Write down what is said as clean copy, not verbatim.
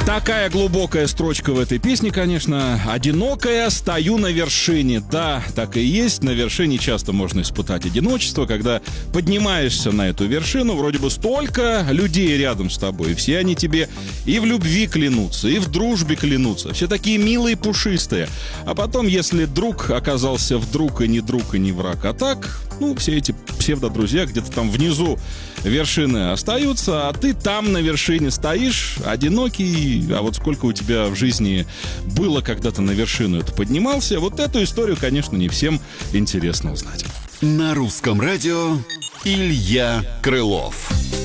Такая глубокая строчка в этой песне, конечно. «Одинокая, стою на вершине». Да, так и есть. На вершине часто можно испытать одиночество, когда поднимаешься на эту вершину, вроде бы столько людей рядом с тобой, и все они тебе и в любви клянутся, и в дружбе клянутся. Все такие милые, пушистые. А потом, если друг оказался вдруг и не друг, и не враг, а так, все эти псевдодрузья где-то там внизу вершины остаются, а ты там на вершине стоишь, одинокий. А вот сколько у тебя в жизни было, когда ты на вершину это поднимался, вот эту историю, конечно, не всем интересно узнать. На русском радио Илья Крылов.